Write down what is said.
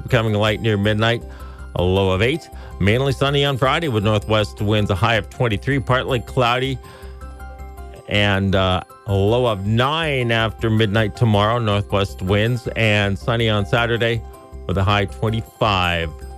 becoming light near midnight, a low of 8. Mainly sunny on Friday with northwest winds, a high of 23, partly cloudy, and a low of 9 after midnight tomorrow, northwest winds, and sunny on Saturday with a high 25.